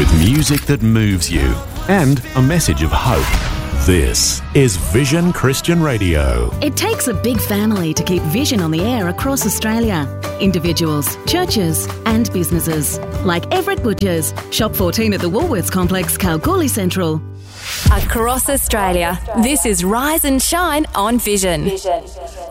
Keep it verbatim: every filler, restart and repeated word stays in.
with music that moves you and a message of hope. This is Vision Christian Radio. It takes a big family to keep Vision on the air across Australia. Individuals, churches and businesses. Like Everett Butchers, Shop fourteen at the Woolworths Complex, Kalgoorlie Central. Across Australia, this is Rise and Shine on Vision.